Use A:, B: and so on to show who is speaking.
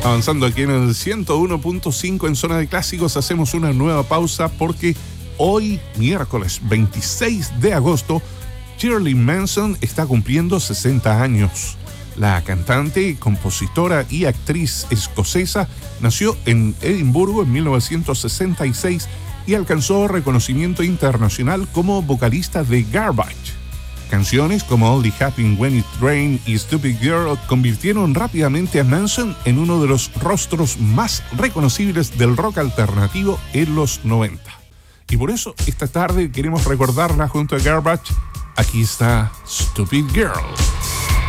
A: Avanzando aquí en el 101.5 en Zona de Clásicos, hacemos una nueva pausa porque hoy, miércoles 26 de agosto, Shirley Manson está cumpliendo 60 años. La cantante, compositora y actriz escocesa nació en Edimburgo en 1966 y alcanzó reconocimiento internacional como vocalista de Garbage. Canciones como Only Happy When It Rained y Stupid Girl convirtieron rápidamente a Manson en uno de los rostros más reconocibles del rock alternativo en los 90. Y por eso esta tarde queremos recordarla junto a Garbage. Aquí está Stupid Girl.